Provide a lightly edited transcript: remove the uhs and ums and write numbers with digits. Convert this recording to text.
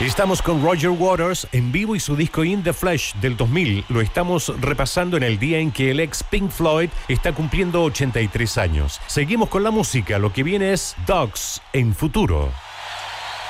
Estamos con Roger Waters en vivo y su disco In the Flesh del 2000. Lo estamos repasando en el día en que el ex Pink Floyd está cumpliendo 83 años. Seguimos con la música. Lo que viene es Dogs en Futuro.